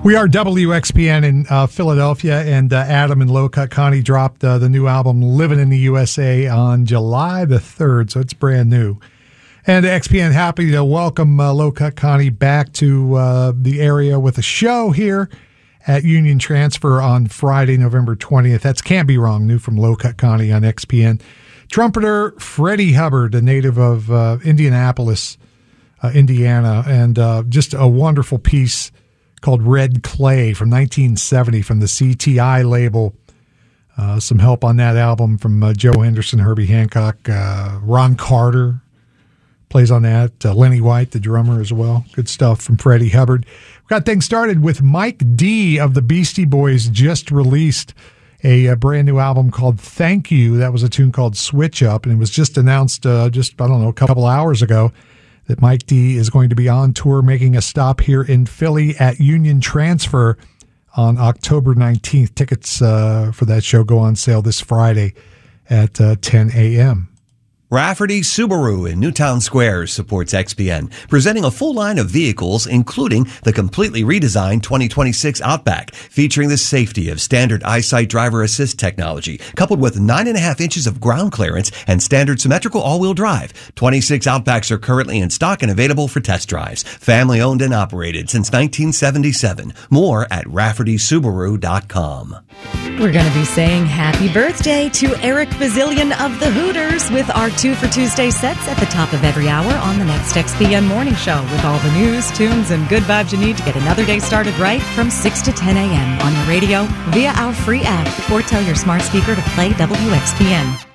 We are WXPN in Philadelphia, and Adam and Low-Cut Connie dropped the new album Living in the USA on July the 3rd, so it's brand new. And XPN happy to welcome Low-Cut Connie back to the area with a show here at Union Transfer on Friday, November 20th. That's Can't Be Wrong, new from Low-Cut Connie on XPN. Trumpeter Freddie Hubbard, a native of Indianapolis, Indiana, and just a wonderful piece called Red Clay from 1970 from the CTI label. Some help on that album from Joe Henderson, Herbie Hancock, Ron Carter plays on that, Lenny White, the drummer as well. Good stuff from Freddie Hubbard. We got things started with Mike D of the Beastie Boys, just released a brand new album called Thank You. That was a tune called Switch Up, and it was just announced a couple hours ago that Mike D is going to be on tour, making a stop here in Philly at Union Transfer on October 19th. Tickets for that show go on sale this Friday at 10 a.m. Rafferty Subaru in Newtown Square supports XPN, presenting a full line of vehicles, including the completely redesigned 2026 Outback, featuring the safety of standard EyeSight driver assist technology, coupled with 9.5 inches of ground clearance and standard symmetrical all-wheel drive. 26 Outbacks are currently in stock and available for test drives. Family owned and operated since 1977. More at RaffertySubaru.com. We're going to be saying happy birthday to Eric Bazillion of the Hooters with our 2 for Tuesday sets at the top of every hour on the next XPN Morning Show, with all the news, tunes, and good vibes you need to get another day started right from 6 to 10 a.m. on your radio, via our free app, or tell your smart speaker to play WXPN.